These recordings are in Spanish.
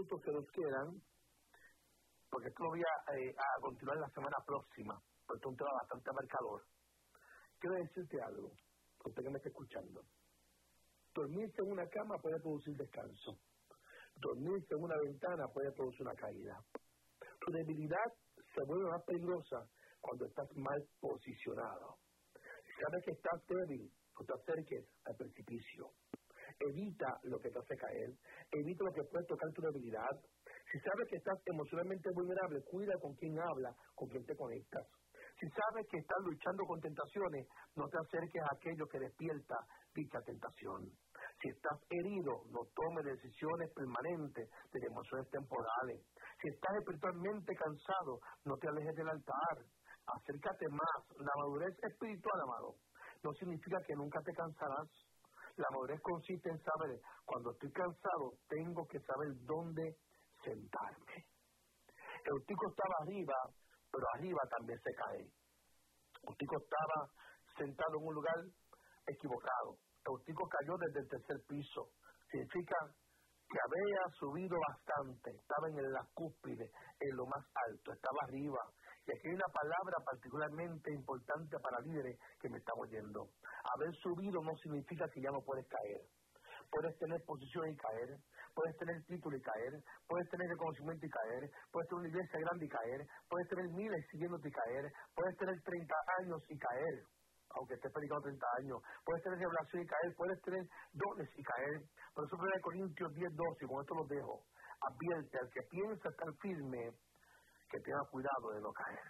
minutos que nos quedan, porque esto lo voy a continuar la semana próxima, porque es un tema bastante marcador. Quiero decirte algo, usted que me está escuchando. Dormirse en una cama puede producir descanso. Dormirse en una ventana puede producir una caída. Tu debilidad se vuelve más peligrosa cuando estás mal posicionado. Si sabes que estás débil, no te acerques al precipicio. Evita lo que te hace caer. Evita lo que puede tocar tu debilidad. Si sabes que estás emocionalmente vulnerable, cuida con quién habla, con quién te conectas. Si sabes que estás luchando con tentaciones, no te acerques a aquello que despierta dicha tentación. Si estás herido, no tomes decisiones permanentes de emociones temporales. Si estás espiritualmente cansado, no te alejes del altar. Acércate más. La madurez espiritual, amado, no significa que nunca te cansarás. La madurez consiste en saber, cuando estoy cansado, tengo que saber dónde sentarme. Eutico estaba arriba, pero arriba también se cae. Eutico estaba sentado en un lugar equivocado. Eutico cayó desde el tercer piso. Significa que había subido bastante, estaba en la cúspide, en lo más alto, estaba arriba. Y aquí hay una palabra particularmente importante para líderes que me están oyendo. Haber subido no significa que ya no puedes caer. Puedes tener posición y caer, puedes tener título y caer, puedes tener reconocimiento y caer, puedes tener una iglesia grande y caer, puedes tener miles siguiéndote y caer, puedes tener 30 años y caer, aunque estés predicando 30 años, puedes tener revelación y caer, puedes tener dones y caer. Por eso 1 Corintios 10:12, y con esto los dejo, advierte al que piensa estar firme, que tenga cuidado de no caer.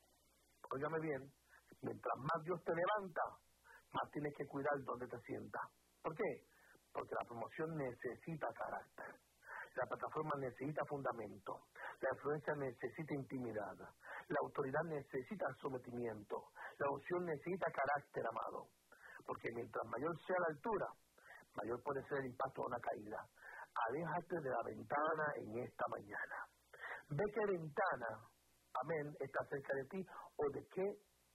Óigame bien, mientras más Dios te levanta, más tienes que cuidar dónde te sientas. ¿Por qué? Porque la promoción necesita carácter, la plataforma necesita fundamento, la influencia necesita intimidad, la autoridad necesita sometimiento, la unción necesita carácter, amado, porque mientras mayor sea la altura, mayor puede ser el impacto de una caída. Aléjate de la ventana en esta mañana. Ve qué ventana, amén, está cerca de ti, o de qué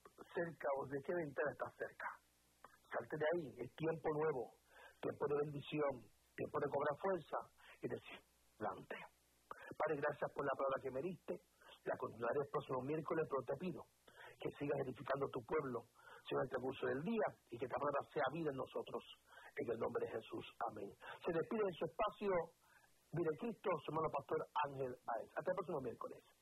ventana está cerca. Salte de ahí, es tiempo nuevo, tiempo de bendición, tiempo de cobrar fuerza y decir, adelante. Padre, gracias por la palabra que me diste. La continuaré el próximo miércoles, pero te pido que sigas edificando tu pueblo, Señor, en el transcurso del día, y que esta palabra sea vida en nosotros. En el nombre de Jesús. Amén. Se despide en su espacio, Vida en Cristo, su hermano pastor Ángel Báez. Hasta el próximo miércoles.